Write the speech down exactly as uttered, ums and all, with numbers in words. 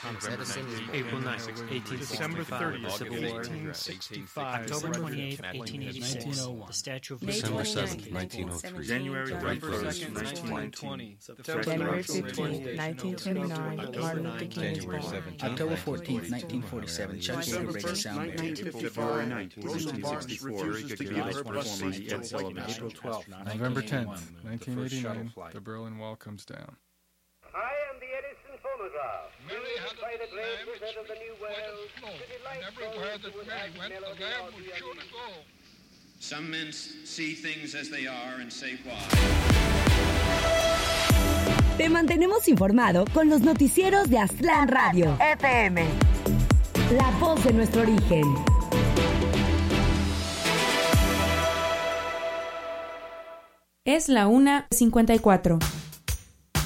April ninth, eighteen sixty-five, the Civil War. October twenty-eighth, eighteen eighty-six, the Statue of Liberty. December seventh, nineteen oh three. January second, nineteen twenty. January fifteenth, nineteen twenty-nine, Martin Luther King is born. October fourteenth, nineteen forty-seven, Chuck Yeager breaks a sound barrier. February nineteenth, eighteen sixty-four, April twelfth, November tenth, nineteen eighty-nine, the Berlin Wall comes down. I am the Edison phonograph. Mary had a lamb which of the new world, and everywhere that Mary went, the lamb would surely go. Some men see things as they are and say why. Te mantenemos informado con los noticieros de Aztlán Radio F M. La voz de nuestro origen. Es la una cincuenta y cuatro.